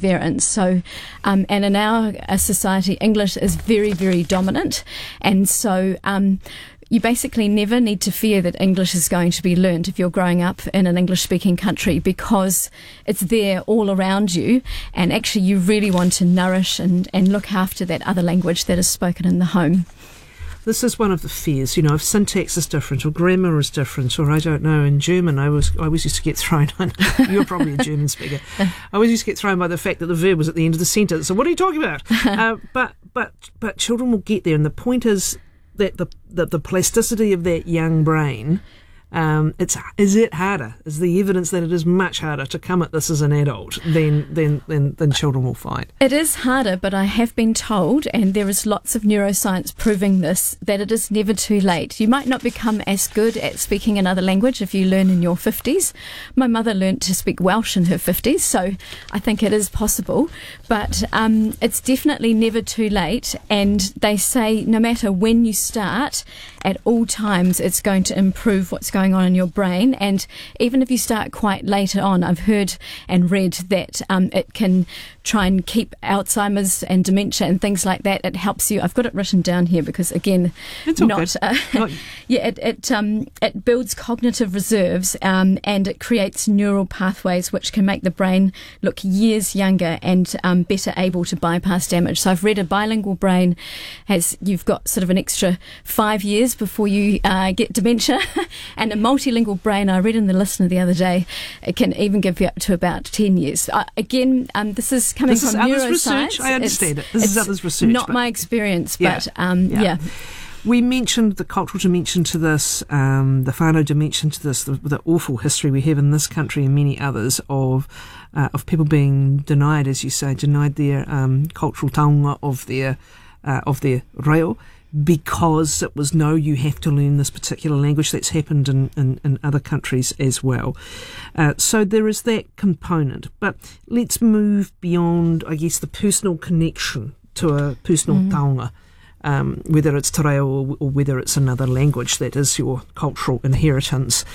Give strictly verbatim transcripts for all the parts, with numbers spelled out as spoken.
perseverance. So, um, and in our uh, society, English is very, very dominant. And so, um, you basically never need to fear that English is going to be learned if you're growing up in an English-speaking country, because it's there all around you, and actually you really want to nourish and, and look after that other language that is spoken in the home. This is one of the fears, you know, if syntax is different or grammar is different, or I don't know, in German I was I always used to get thrown, you're probably a German speaker, I always used to get thrown by the fact that the verb was at the end of the sentence. So what are you talking about? uh, but but but children will get there, and the point is that the that the plasticity of that young brain, um, it's is it harder? Is the evidence that it is much harder to come at this as an adult than than than, than children will find? It is harder, but I have been told, and there is lots of neuroscience proving this, that it is never too late. You might not become as good at speaking another language if you learn in your fifties. My mother learnt to speak Welsh in her fifties, so I think it is possible. But um, it's definitely never too late, and they say no matter when you start, at all times it's going to improve what's going on in your brain. And even if you start quite later on, I've heard and read that um, it can try and keep Alzheimer's and dementia and things like that. It helps you. I've got it written down here because, again, it's not uh, not yeah, it it um it builds cognitive reserves, um, and it creates neural pathways which can make the brain look years younger and um, better able to bypass damage. So I've read a bilingual brain has you've got sort of an extra five years before you uh, get dementia, and a multilingual brain, I read in the Listener the other day, it can even give you up to about ten years. Uh, again, um, this is coming this from is neuroscience. Research. I understand it's, it. This it's is others' research. Not but my experience, yeah, but um, yeah. yeah. We mentioned the cultural dimension to this, um, the whānau dimension to this, the, the awful history we have in this country and many others of uh, of people being denied, as you say, denied their um, cultural taonga of their uh, of their reo, because it was no, you have to learn this particular language. That's happened in, in, in other countries as well. Uh, so there is that component. But let's move beyond, I guess, the personal connection to a personal mm. taonga, um, whether it's te reo or, or whether it's another language that is your cultural inheritance.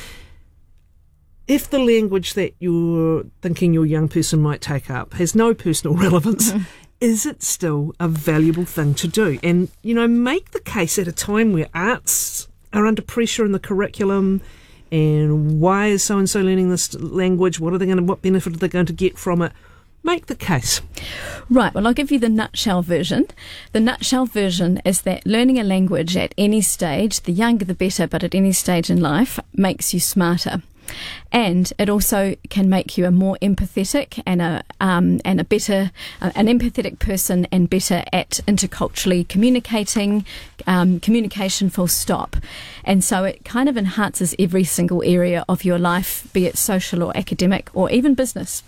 If the language that you're thinking your young person might take up has no personal relevance, mm. is it still a valuable thing to do? And, you know, make the case at a time where arts are under pressure in the curriculum, and why is so-and-so learning this language? What are they going to, what benefit are they going to get from it? Make the case. Right, well, I'll give you the nutshell version. The nutshell version is that learning a language at any stage, the younger the better, but at any stage in life, makes you smarter. And it also can make you a more empathetic and a um, and a better, uh, an empathetic person, and better at interculturally communicating, um, communication full stop. And so it kind of enhances every single area of your life, be it social or academic or even business.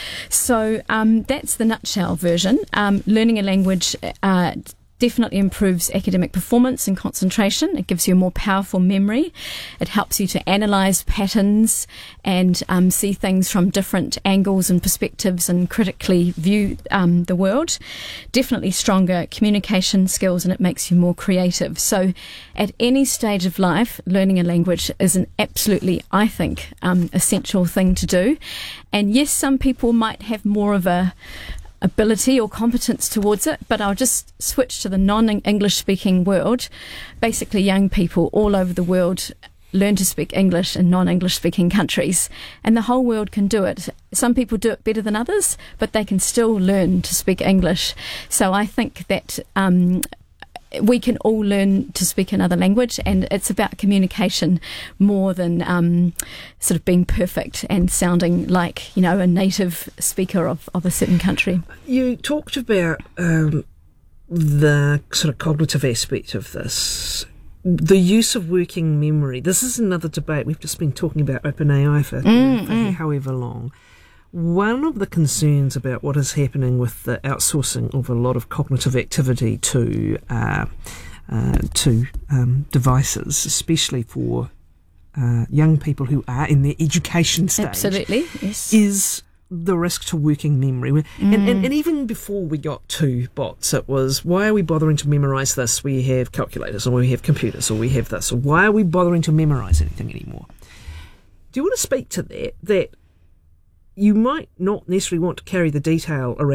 So um, that's the nutshell version. Um, learning a language uh, definitely improves academic performance and concentration. It gives you a more powerful memory. It helps you to analyse patterns and um, see things from different angles and perspectives and critically view um, the world. Definitely stronger communication skills, and it makes you more creative. So at any stage of life, learning a language is an absolutely, I think, um, essential thing to do. And yes, some people might have more of a ability or competence towards it, but I'll just switch to the non-English speaking world. Basically, young people all over the world learn to speak English in non-English speaking countries, and the whole world can do it. Some people do it better than others, but they can still learn to speak English. So I think that um, we can all learn to speak another language, and it's about communication more than um, sort of being perfect and sounding like, you know, a native speaker of, of a certain country. You talked about um, the sort of cognitive aspect of this, the use of working memory. This is another debate. We've just been talking about OpenAI for, mm, for mm. however long. One of the concerns about what is happening with the outsourcing of a lot of cognitive activity to uh, uh, to um, devices, especially for uh, young people who are in their education stage, absolutely, yes, is the risk to working memory. Mm. And, and, and even before we got to bots, it was, why are we bothering to memorise this? We have calculators, or we have computers, or we have this. Or why are we bothering to memorise anything anymore? Do you want to speak to that? That you might not necessarily want to carry the detail around